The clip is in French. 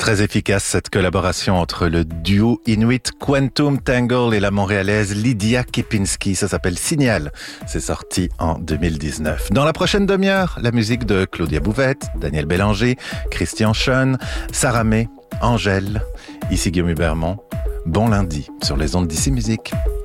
Très efficace cette collaboration entre le duo Inuit Quantum Tangle et la montréalaise Lydia Kipinski. Ça s'appelle Signal. C'est sorti en 2019. Dans la prochaine demi-heure, la musique de Claudia Bouvette, Daniel Bélanger, Christian Schoen, Sarah May, Angèle. Ici Guillaume Hubermont. Bon lundi sur les ondes d'Ici Musique.